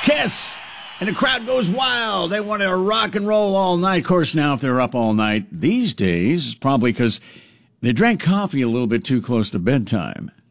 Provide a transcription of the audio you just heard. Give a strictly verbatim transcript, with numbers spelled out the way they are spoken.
Kiss! And the crowd goes wild. They want to rock and roll all night. Of course, now if they're up all night these days, it's probably because they drank coffee a little bit too close to bedtime.